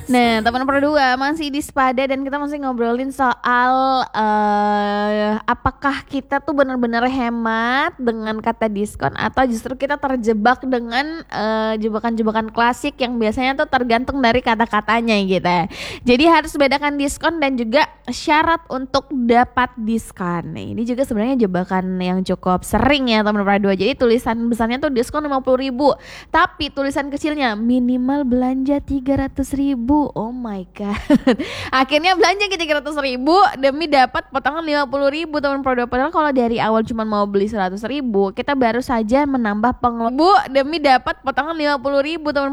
Nah, teman berdua masih di Spada dan kita masih ngobrolin soal apakah kita tuh benar-benar hemat dengan kata diskon atau justru kita terjebak dengan jebakan-jebakan klasik yang biasanya tuh tergantung dari kata-katanya gitu ya. Jadi harus bedakan diskon dan juga syarat untuk dapat diskon. Nah, ini juga sebenarnya jebakan yang cukup sering ya teman berdua. Jadi tulisan besarnya tuh diskon 50.000, tapi tulisan kecilnya minimal belanja 300.000. Oh my god. Akhirnya belanja ke 300.000 demi dapat potongan 50.000 teman produk. Padahal kalau dari awal cuma mau beli 100.000, kita baru saja menambah pengeluaran demi dapat potongan 50.000 teman